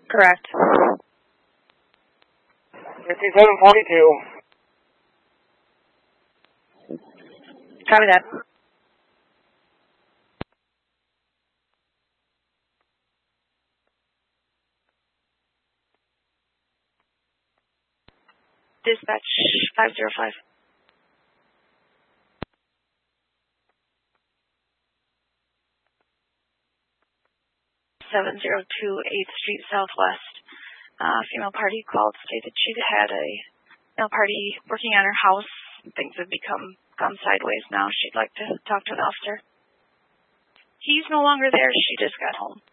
Correct. 5742. Copy that. Dispatch 505. 702 8th Street Southwest. Female party called, stated she had a female party working on her house. Things have gone sideways now. She'd like to talk to an officer. He's no longer there. She just got home.